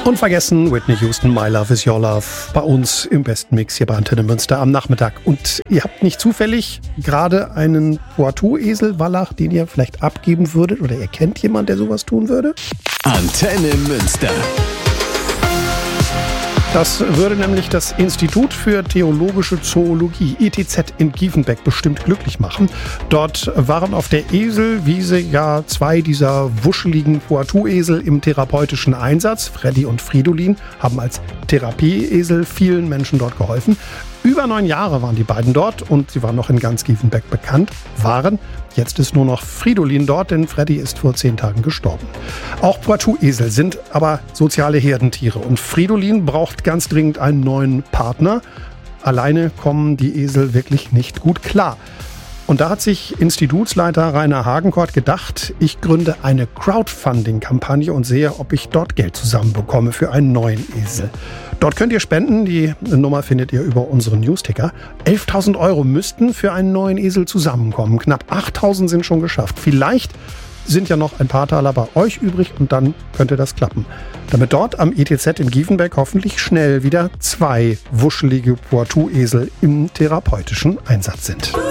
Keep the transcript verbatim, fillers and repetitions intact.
Unvergessen Whitney Houston, My Love is Your Love, bei uns im besten Mix hier bei Antenne Münster am Nachmittag. Und ihr habt nicht zufällig gerade einen Poitou-Esel, Wallach, den ihr vielleicht abgeben würdet, oder ihr kennt jemanden, der sowas tun würde? Antenne Münster. Das würde nämlich das Institut für Theologische Zoologie, I T Z in Gievenbeck, bestimmt glücklich machen. Dort waren auf der Eselwiese ja zwei dieser wuscheligen Poitou-Esel im therapeutischen Einsatz. Freddy und Fridolin haben als Therapieesel vielen Menschen dort geholfen. Über neun Jahre waren die beiden dort und sie waren noch in ganz Gievenbeck bekannt, waren. Jetzt ist nur noch Fridolin dort, denn Freddy ist vor zehn Tagen gestorben. Auch Poitou-Esel sind aber soziale Herdentiere und Fridolin braucht ganz dringend einen neuen Partner. Alleine kommen die Esel wirklich nicht gut klar. Und da hat sich Institutsleiter Rainer Hagenkort gedacht, ich gründe eine Crowdfunding-Kampagne und sehe, ob ich dort Geld zusammenbekomme für einen neuen Esel. Dort könnt ihr spenden, die Nummer findet ihr über unseren Newsticker. elftausend Euro müssten für einen neuen Esel zusammenkommen. Knapp achttausend sind schon geschafft. Vielleicht sind ja noch ein paar Taler bei euch übrig und dann könnte das klappen. Damit dort am I T Z in Gievenbeck hoffentlich schnell wieder zwei wuschelige Poitou-Esel im therapeutischen Einsatz sind.